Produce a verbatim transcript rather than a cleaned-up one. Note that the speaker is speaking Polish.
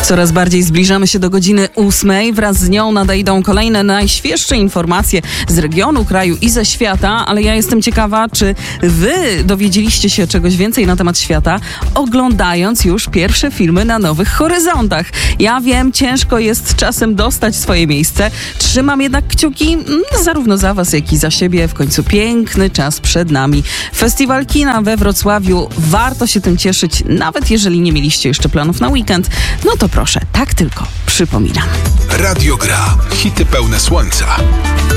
Coraz bardziej zbliżamy się do godziny ósmej. Wraz z nią nadejdą kolejne najświeższe informacje z regionu, kraju i ze świata, ale ja jestem ciekawa, czy wy dowiedzieliście się czegoś więcej na temat świata, oglądając już pierwsze filmy na Nowych Horyzontach. Ja wiem, ciężko jest czasem dostać swoje miejsce. Trzymam jednak kciuki mm, zarówno za was, jak i za siebie. W końcu piękny czas przed nami. Festiwal kina we Wrocławiu. Warto się tym cieszyć, nawet jeżeli nie mieliście jeszcze planów na weekend. No to proszę, tak tylko przypominam. Radio Gra. Hity pełne słońca.